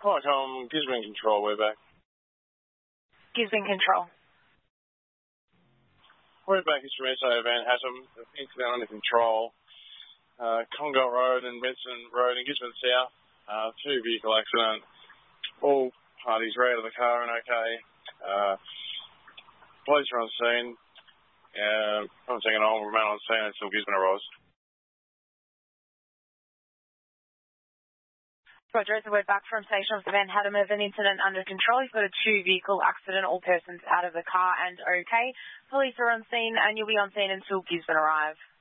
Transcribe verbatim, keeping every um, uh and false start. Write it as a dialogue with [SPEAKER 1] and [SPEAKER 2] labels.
[SPEAKER 1] Hi, um, Gisborne Control, we're back.
[SPEAKER 2] Gisborne Control.
[SPEAKER 1] We're back, it's from S A Van Hattem, incident under control. Uh, Congo Road and Benson Road in Gisborne South, uh, two vehicle accident. All parties were out of the car and okay. Uh, police are on scene. Uh, I'm taking on, remain on scene until Gisborne arrives.
[SPEAKER 2] Roger, so we're back from station of Van Hattem of an incident under control. You've got a two-vehicle accident, all persons out of the car and okay. Police are on scene and you'll be on scene until Gisborne arrive.